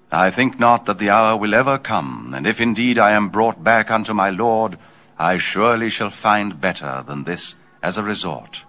I think not that the hour will ever come, and if indeed I am brought back unto my lord, I surely shall find better than this as a resort.